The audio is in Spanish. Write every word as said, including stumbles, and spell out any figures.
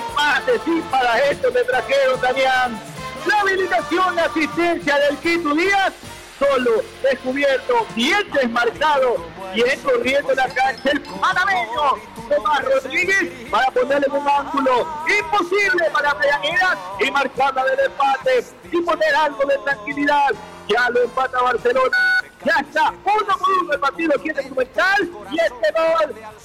empate, sí, para esto me trajeron, Damián. La habilitación, la asistencia del Quito Díaz, solo descubierto, bien desmarcado, bien corriendo la cancha el panameño Tomás Rodríguez para ponerle un ángulo imposible para Avellaneda y marcarla del empate y poner algo de tranquilidad. Ya lo empata Barcelona, ya está uno por uno el partido aquí en el Monumental y este gol